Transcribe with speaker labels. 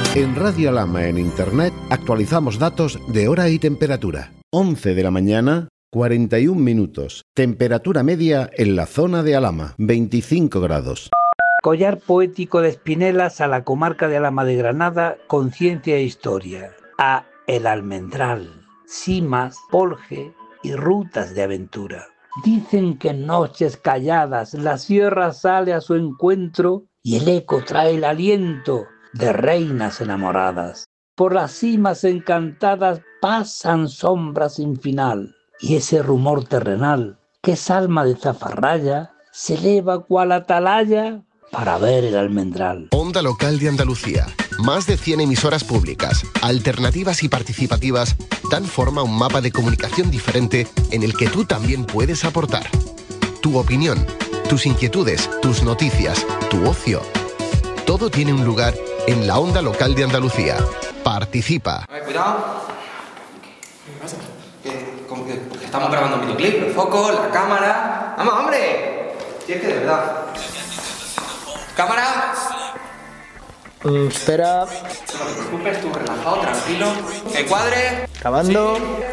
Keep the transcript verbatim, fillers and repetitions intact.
Speaker 1: En Radio Alhama en Internet actualizamos datos de hora y temperatura. once de la mañana, cuarenta y un minutos. Temperatura media en la zona de Alhama, veinticinco grados.
Speaker 2: Collar poético de Espinelas a la comarca de Alhama de Granada con ciencia e historia. A El Almendral, cimas, polje y rutas de aventura. Dicen que en noches calladas la sierra sale a su encuentro y el eco trae el aliento de reinas enamoradas. Por las cimas encantadas pasan sombras sin final y ese rumor terrenal que es alma de zafarraya se eleva cual atalaya para ver el almendral.
Speaker 3: Onda Local de Andalucía. Más de cien emisoras públicas, alternativas y participativas, dan forma a un mapa de comunicación diferente en el que tú también puedes aportar. Tu opinión, tus inquietudes, tus noticias, tu ocio. Todo tiene un lugar en la Onda Local de Andalucía. Participa.
Speaker 4: A ver, cuidado. ¿Qué pasa? Que, como que, que estamos grabando un videoclip, los focos, la cámara. ¡Vamos, hombre! Si es que de verdad. ¡Cámara!
Speaker 5: Mm, espera.
Speaker 4: No te preocupes, tú relajado, tranquilo. ¡Que cuadre!
Speaker 5: Grabando. Sí.